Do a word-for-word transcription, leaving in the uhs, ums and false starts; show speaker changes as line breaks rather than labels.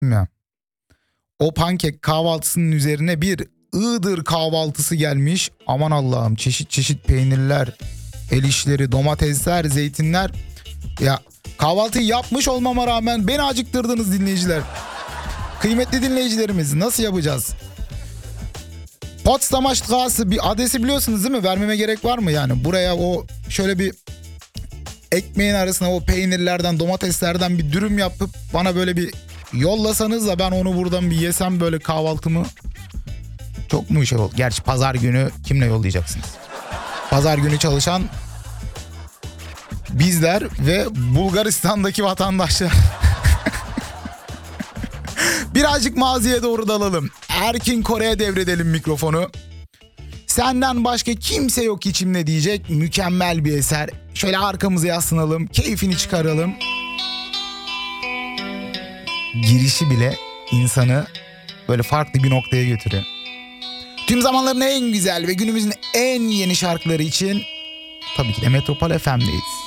Ya. O pankek kahvaltısının üzerine bir Iğdır kahvaltısı gelmiş. Aman Allah'ım, çeşit çeşit peynirler, el işleri, domatesler, zeytinler. Ya kahvaltıyı yapmış olmama rağmen beni acıktırdınız dinleyiciler. Kıymetli dinleyicilerimiz, nasıl yapacağız? Potsdamer Straße bir adresi biliyorsunuz değil mi? Vermeme gerek var mı yani? Buraya o şöyle bir ekmeğin arasına o peynirlerden, domateslerden bir dürüm yapıp bana böyle bir yollasanız da ben onu buradan bir yesem böyle kahvaltımı. Çok mu şey oldu? Gerçi pazar günü kimle yollayacaksınız? Pazar günü çalışan bizler ve Bulgaristan'daki vatandaşlar. Birazcık maziye doğru dalalım. Erkin Kore'ye devredelim mikrofonu. Senden başka kimse yok içimde diyecek mükemmel bir eser. Şöyle arkamıza yaslanalım, keyfini çıkaralım. Girişi bile insanı böyle farklı bir noktaya götürüyor. Tüm zamanların en güzel ve günümüzün en yeni şarkıları için tabii ki de Metropol F M'deyiz.